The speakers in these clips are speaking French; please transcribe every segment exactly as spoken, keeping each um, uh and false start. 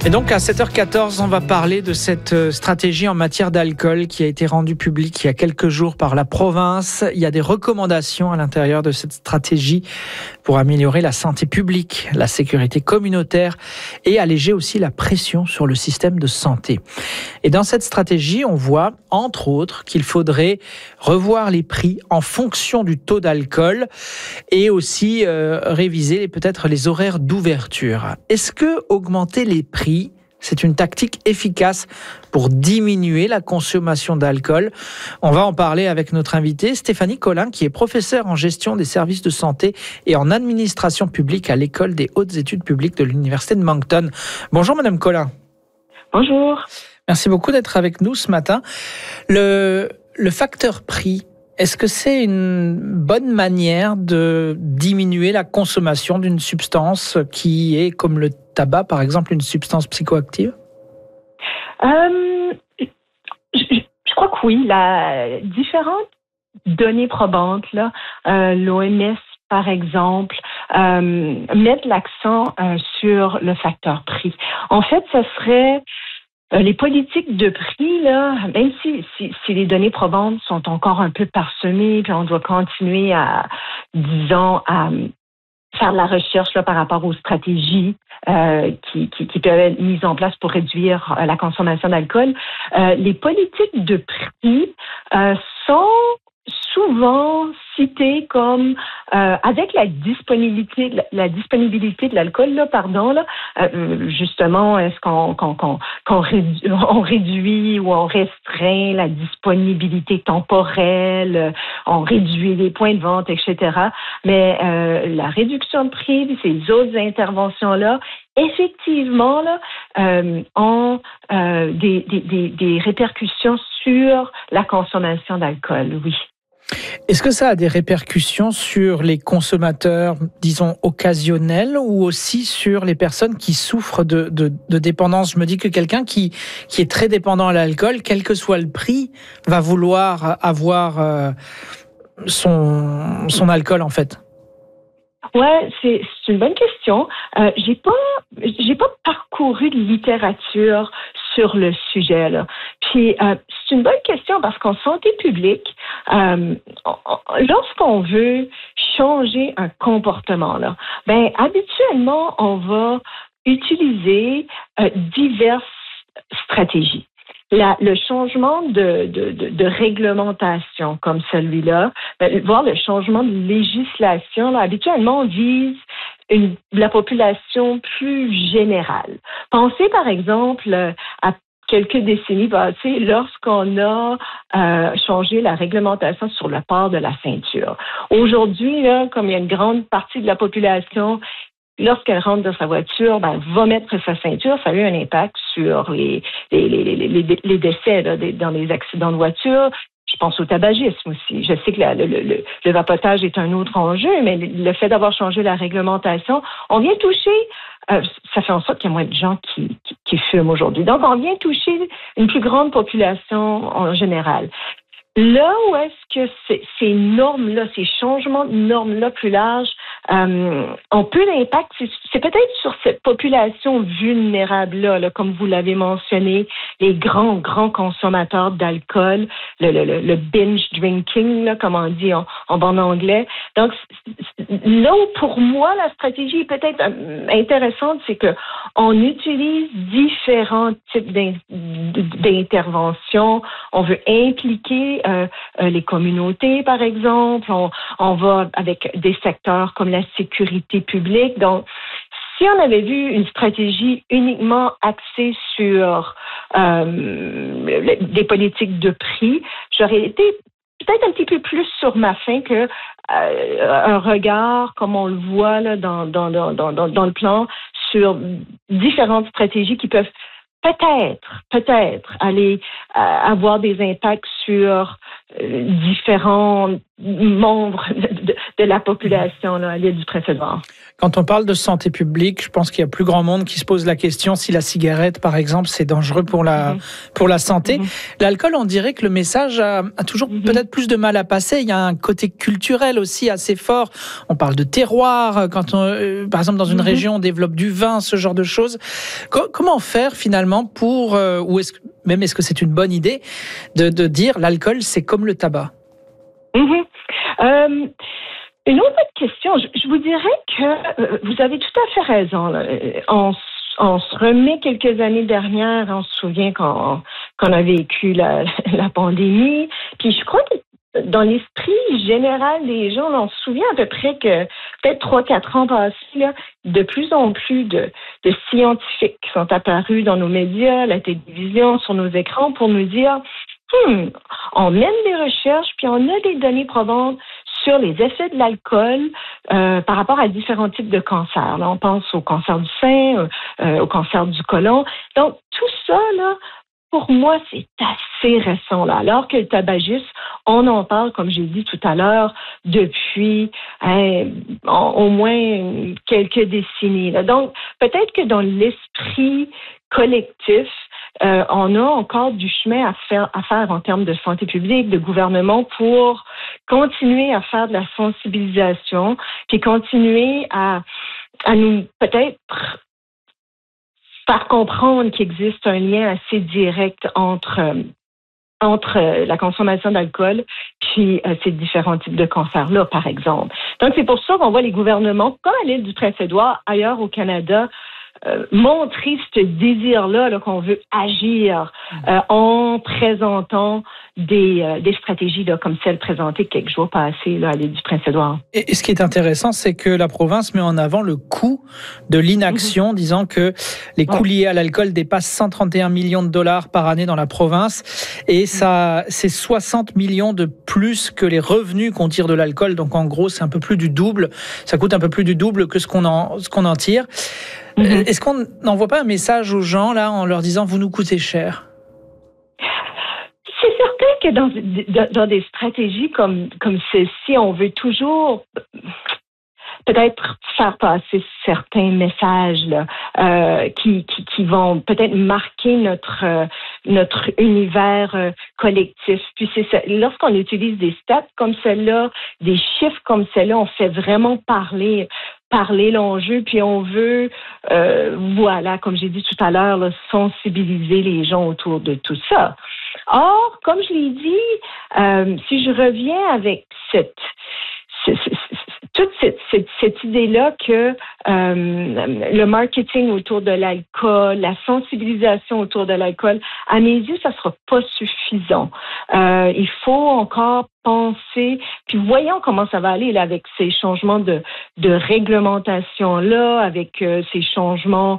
Et donc à sept heures quatorze, on va parler de cette stratégie en matière d'alcool qui a été rendue publique il y a quelques jours par la province. Il y a des recommandations à l'intérieur de cette stratégie pour améliorer la santé publique, la sécurité communautaire et alléger aussi la pression sur le système de santé. Et dans cette stratégie, on voit entre autres qu'il faudrait revoir les prix en fonction du taux d'alcool et aussi euh, réviser peut-être les horaires d'ouverture. Est-ce que augmenter les prix, c'est une tactique efficace pour diminuer la consommation d'alcool? On va en parler avec notre invitée Stéphanie Collin, qui est professeure en gestion des services de santé et en administration publique à l'École des hautes études publiques de l'Université de Moncton. Bonjour Madame Collin. Bonjour. Merci beaucoup d'être avec nous ce matin. Le, le facteur prix, est-ce que c'est une bonne manière de diminuer la consommation d'une substance qui est, comme le tabac par exemple, une substance psychoactive? euh, je, je crois que oui. La, différentes données probantes, là, euh, l'O M S par exemple, euh, mettent l'accent euh, sur le facteur prix. En fait, ce serait Euh, les politiques de prix, là, même si, si, si les données probantes sont encore un peu parsemées, puis on doit continuer à, disons, à faire de la recherche là, par rapport aux stratégies euh, qui, qui, qui peuvent être mises en place pour réduire euh, la consommation d'alcool, euh, les politiques de prix euh, sont souvent cité comme euh, avec la disponibilité la, la disponibilité de l'alcool là pardon là euh, justement est-ce qu'on qu'on qu'on, qu'on réduit, on réduit ou on restreint la disponibilité temporelle, on réduit les points de vente, et cetera. Mais euh, la réduction de prix, ces autres interventions là effectivement là euh, ont euh, des, des des des répercussions sur la consommation d'alcool, oui. Est-ce que ça a des répercussions sur les consommateurs, disons, occasionnels ou aussi sur les personnes qui souffrent de, de, de dépendance? Je me dis que quelqu'un qui, qui est très dépendant à l'alcool, quel que soit le prix, va vouloir avoir euh, son, son alcool, en fait. Ouais, c'est, c'est une bonne question. Euh, j'ai pas, j'ai pas parcouru de littérature sur le sujet là. Puis euh, c'est une bonne question parce qu'en santé publique, euh, lorsqu'on veut changer un comportement là, ben habituellement on va utiliser euh, diverses stratégies. La, le changement de, de, de, de réglementation comme celui-là, ben, voire le changement de législation, là, habituellement, on vise une, la population plus générale. Pensez, par exemple, à quelques décennies passées, lorsqu'on a euh, changé la réglementation sur le port de la ceinture. Aujourd'hui, là, comme il y a une grande partie de la population lorsqu'elle rentre dans sa voiture, ben, va mettre sa ceinture, ça a eu un impact sur les, les, les, les, les, les décès là, dans les accidents de voiture. Je pense au tabagisme aussi. Je sais que la, le, le, le vapotage est un autre enjeu, mais le fait d'avoir changé la réglementation, on vient toucher, euh, ça fait en sorte qu'il y a moins de gens qui, qui, qui fument aujourd'hui. Donc, on vient toucher une plus grande population en général. Là où est-ce que ces, ces normes-là, ces changements de normes-là plus larges euh, ont peu d'impact, c'est, c'est peut-être sur cette population vulnérable-là, là, comme vous l'avez mentionné, les grands, grands consommateurs d'alcool, le, le, le, le binge drinking, là, comme on dit en, en bon anglais. Donc, là où pour moi, la stratégie est peut-être intéressante, c'est que on utilise différents types d'interventions. On veut impliquer Euh, euh, les communautés, par exemple. On, on va avec des secteurs comme la sécurité publique. Donc, si on avait vu une stratégie uniquement axée sur euh, des politiques de prix, j'aurais été peut-être un petit peu plus sur ma faim que euh, un regard, comme on le voit là, dans, dans, dans, dans, dans le plan, sur différentes stratégies qui peuvent peut-être, peut-être aller euh, avoir des impacts sur euh, différents membres de, de la population là, à l'île du Prince-Édouard. Quand on parle de santé publique, je pense qu'il y a plus grand monde qui se pose la question si la cigarette, par exemple, c'est dangereux pour la, mm-hmm. pour la santé. Mm-hmm. L'alcool, on dirait que le message a, a toujours mm-hmm. peut-être plus de mal à passer. Il y a un côté culturel aussi assez fort. On parle de terroir. Quand on, euh, par exemple, dans une mm-hmm. région, on développe du vin, ce genre de choses. Co- comment faire finalement pour, euh, ou est-ce, même est-ce que c'est une bonne idée de, de dire l'alcool, c'est comme le tabac? Mm-hmm. Euh, Une autre question, je, je vous dirais que euh, vous avez tout à fait raison. Là. On, on se remet quelques années dernières, on se souvient qu'on, qu'on a vécu la, la pandémie. Puis je crois que dans l'esprit général des gens, là, on se souvient à peu près que peut-être trois, quatre ans passés, là, de plus en plus de, de scientifiques qui sont apparus dans nos médias, à la télévision, sur nos écrans pour nous dire hmm, on mène des recherches, puis on a des données probantes sur les effets de l'alcool euh, par rapport à différents types de cancers. Là, on pense au cancer du sein, euh, au cancer du côlon. Donc, tout ça, là, pour moi, c'est assez récent. Là. Alors que le tabagisme, on en parle, comme j'ai dit tout à l'heure, depuis hein, au moins quelques décennies. Là. Donc, peut-être que dans l'esprit collectif, euh, on a encore du chemin à faire, à faire en termes de santé publique, de gouvernement, pour continuer à faire de la sensibilisation, puis continuer à, à nous peut-être faire comprendre qu'il existe un lien assez direct entre entre la consommation d'alcool puis euh, ces différents types de cancers-là, par exemple. Donc, c'est pour ça qu'on voit les gouvernements, comme à l'île du Prince-Édouard, ailleurs au Canada, Euh, montrer ce désir-là là, qu'on veut agir euh, en présentant des, euh, des stratégies là, comme celles présentées quelques jours passés là, à l'île du Prince-Édouard. Et, et ce qui est intéressant, c'est que la province met en avant le coût de l'inaction, mmh. disant que les coûts ouais. liés à l'alcool dépassent cent trente et un millions de dollars par année dans la province. Et ça, c'est soixante millions de plus que les revenus qu'on tire de l'alcool. Donc en gros, c'est un peu plus du double. Ça coûte un peu plus du double que ce qu'on en, ce qu'on en tire. Mm-hmm. Est-ce qu'on n'envoie pas un message aux gens là en leur disant vous nous coûtez cher? C'est certain que dans, dans des stratégies comme, comme celle-ci, on veut toujours peut-être faire passer certains messages là, euh, qui, qui, qui vont peut-être marquer notre, euh, notre univers euh, collectif. Puis c'est ça, lorsqu'on utilise des stats comme celle-là, des chiffres comme celle-là, on fait vraiment parler parler l'enjeu, puis on veut, euh, voilà, comme j'ai dit tout à l'heure, là, sensibiliser les gens autour de tout ça. Or, comme je l'ai dit, euh, si je reviens avec cette, cette, cette toute cette, cette, cette idée-là que euh, le marketing autour de l'alcool, la sensibilisation autour de l'alcool, à mes yeux, ça ne sera pas suffisant. Euh, il faut encore penser, puis voyons comment ça va aller là, avec ces changements de, de réglementation-là, avec euh, ces changements,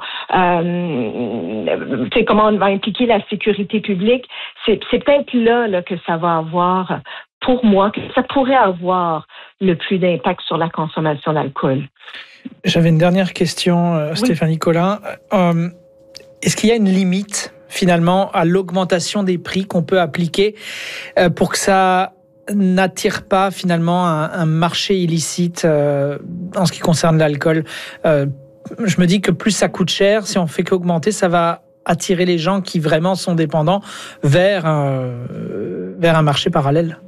euh, tu sais, comment on va impliquer la sécurité publique. C'est, c'est peut-être là, là que ça va avoir, pour moi, que ça pourrait avoir le plus d'impact sur la consommation d'alcool. J'avais une dernière question, euh, oui. Stéphanie Collin. Euh, est-ce qu'il y a une limite, finalement, à l'augmentation des prix qu'on peut appliquer euh, pour que ça n'attire pas, finalement, un, un marché illicite euh, en ce qui concerne l'alcool? euh, Je me dis que plus ça coûte cher, si on fait qu'augmenter, ça va attirer les gens qui vraiment sont dépendants vers, euh, vers un marché parallèle.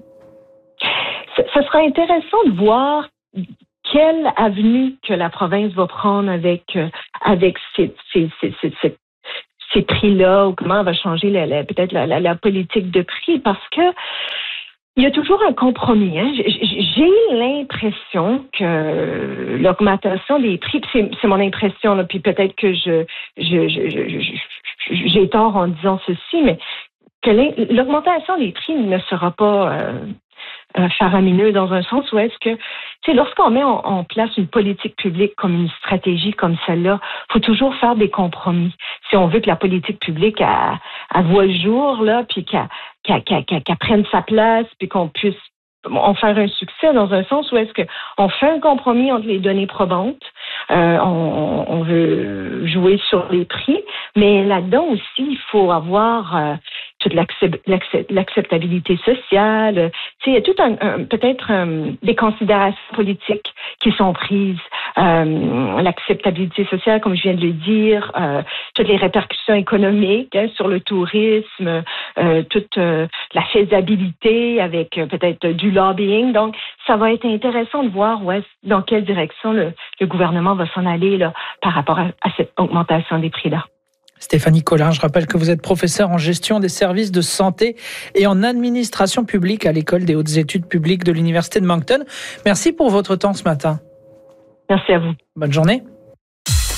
Ça sera intéressant de voir quelle avenue que la province va prendre avec, avec ces, ces, ces, ces, ces prix-là, ou comment elle va changer la, la, peut-être la, la, la politique de prix, parce que il y a toujours un compromis. Hein. J'ai l'impression que l'augmentation des prix, c'est, c'est mon impression, là, puis peut-être que je, je, je, je, je, j'ai tort en disant ceci, mais que l'augmentation des prix ne sera pas euh, Euh, faramineux dans un sens où est-ce que, tu sais, lorsqu'on met en, en place une politique publique comme une stratégie comme celle-là, il faut toujours faire des compromis. Si on veut que la politique publique elle, elle voit le jour, là, puis qu'elle, qu'elle, qu'elle, qu'elle, qu'elle prenne sa place, puis qu'on puisse en faire un succès dans un sens où est-ce qu'on fait un compromis entre les données probantes, euh, on, on veut jouer sur les prix, mais là-dedans aussi, il faut avoir... Euh, toute l'accept, l'accept, l'acceptabilité sociale. Tu sais, il y a tout un, un peut-être un, des considérations politiques qui sont prises. Euh, l'acceptabilité sociale, comme je viens de le dire, euh, toutes les répercussions économiques hein, sur le tourisme, euh, toute euh, la faisabilité avec euh, peut-être du lobbying. Donc, ça va être intéressant de voir ouais, dans quelle direction le, le gouvernement va s'en aller là, par rapport à, à cette augmentation des prix-là. Stéphanie Collin, je rappelle que vous êtes professeure en gestion des services de santé et en administration publique à l'École des hautes études publiques de l'Université de Moncton. Merci pour votre temps ce matin. Merci à vous. Bonne journée.